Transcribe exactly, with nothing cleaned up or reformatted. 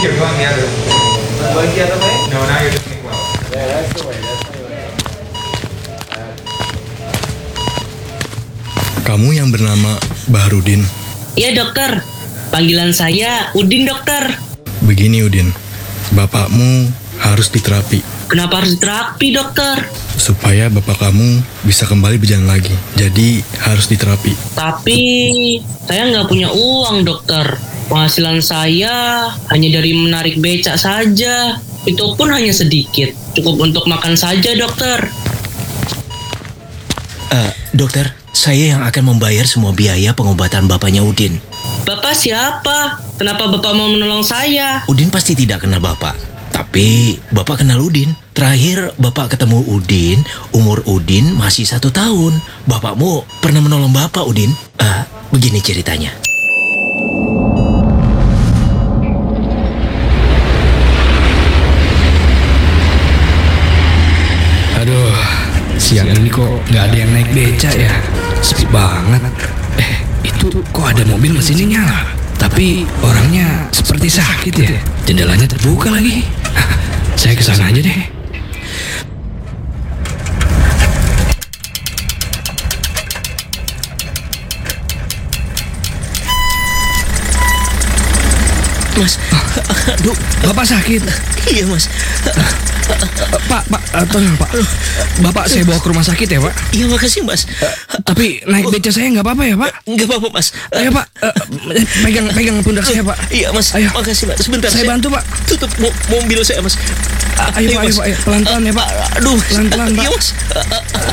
kiểm tra nghe được. Với kia tao thấy. No, now you're doing well. Yeah, that's the way. That's the way. Kamu yang bernama Bahrudin. Iya dokter, panggilan saya Udin dokter. Begini Udin, bapakmu harus diterapi Kenapa harus terapi dokter? supaya bapak kamu bisa kembali berjalan lagi. Jadi harus diterapi. Tapi saya nggak punya uang dokter. Penghasilan saya hanya dari menarik becak saja. Itu pun hanya sedikit. Cukup untuk makan saja dokter. Eh, dokter, saya yang akan membayar semua biaya pengobatan bapaknya Udin. Bapak siapa? Kenapa bapak mau menolong saya? Udin pasti tidak kenal bapak, tapi bapak kenal Udin. Terakhir bapak ketemu Udin, umur Udin masih satu tahun. Bapakmu pernah menolong bapak Udin. Eh, begini ceritanya. Aduh, siang ini kok nggak ada yang naik beca ya? Sepi banget. Eh, itu kok ada mobil mesinnya nyala? Tapi orangnya seperti sakit ya. Jendelanya terbuka lagi. Hah, saya kesana aja deh. Mas, aduh, Bapak sakit? iya mas. Pak, Pak, eh, tolong Pak. Bapak saya bawa ke rumah sakit ya Pak. Iya makasih mas. Tapi naik beca saya nggak apa-apa ya Pak? Nggak apa-apa mas. Ayo Pak, eh, pegang pegang pundak saya Pak. Iya mas, Ayo. makasih mas. Sebentar Saya bantu Pak. tutup mo- mobil saya mas. Ayo Pak, ayo Pak, ayo. Pelan-pelan ya Pak. Aduh, Pelan-pelan, Pak. Iya mas.